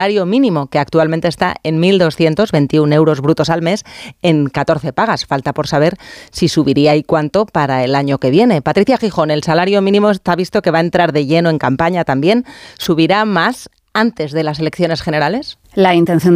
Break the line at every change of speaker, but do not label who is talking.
salario mínimo, que actualmente está en 1.221 euros brutos al mes en 14 pagas. Falta por saber si subiría y cuánto para el año que viene. Patricia Gijón, el salario mínimo está visto que va a entrar de lleno en campaña también. ¿Subirá más antes de las elecciones generales?
La intención